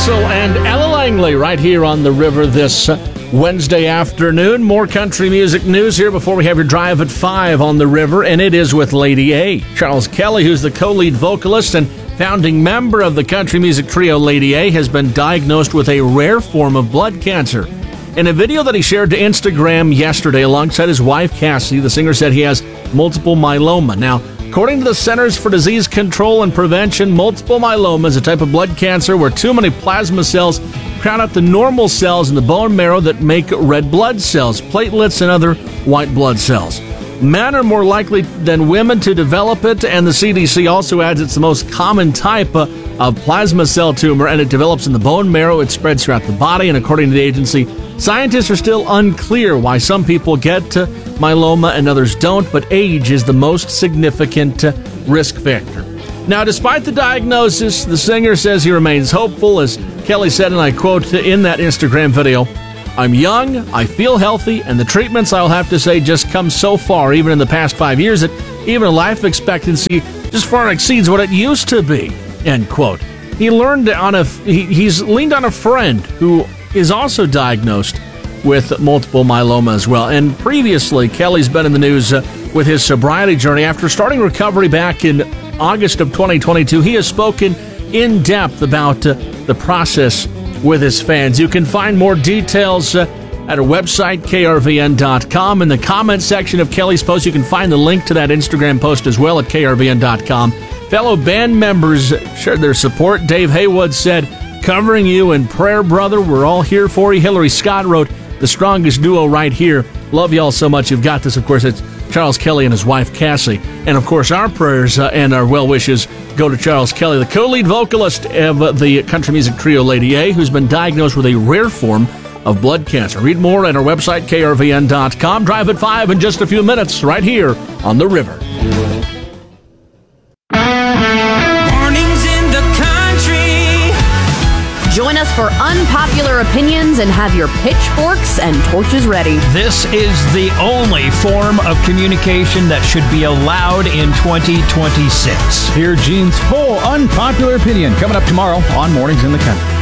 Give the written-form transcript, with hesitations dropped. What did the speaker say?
Russell and Ella Langley right here on the river this Wednesday afternoon. More country music news here before we have your drive at 5 on the river, and it is with Lady A. Charles Kelly, who's the co-lead vocalist and founding member of the country music trio Lady A, has been diagnosed with a rare form of blood cancer. In a video that he shared to Instagram yesterday alongside his wife Cassie, the singer said he has multiple myeloma. Now, according to the Centers for Disease Control and Prevention, multiple myeloma is a type of blood cancer where too many plasma cells crowd out the normal cells in the bone marrow that make red blood cells, platelets, and other white blood cells. Men are more likely than women to develop it, and the CDC also adds it's the most common type of plasma cell tumor, and it develops in the bone marrow. It spreads throughout the body, and according to the agency, scientists are still unclear why some people get myeloma and others don't, but age is the most significant risk factor. Now, despite the diagnosis, the singer says he remains hopeful. As Kelly said, and I quote in that Instagram video, "I'm young, I feel healthy, and the treatments, I'll have to say, just come so far, even in the past 5 years, that even life expectancy just far exceeds what it used to be," end quote. He's leaned on a friend who is also diagnosed with multiple myeloma as well. And previously, Kelly's been in the news with his sobriety journey. After starting recovery back in August of 2022, he has spoken in depth about the process with his fans. You can find more details at our website, krvn.com. In the comment section of Kelly's post, you can find the link to that Instagram post as well at krvn.com. Fellow band members shared their support. Dave Haywood said, "Covering you in prayer, brother. We're all here for you." Hillary Scott wrote, "The strongest duo right here. Love y'all so much. You've got this." Of course, it's Charles Kelly and his wife, Cassie. And, of course, our prayers and our well wishes go to Charles Kelly, the co-lead vocalist of the country music trio Lady A, who's been diagnosed with a rare form of blood cancer. Read more at our website, krvn.com. Drive at 5 in just a few minutes right here on the river. Join us for unpopular opinions and have your pitchforks and torches ready. This is the only form of communication that should be allowed in 2026. Hear Gene's full unpopular opinion coming up tomorrow on Mornings in the Country.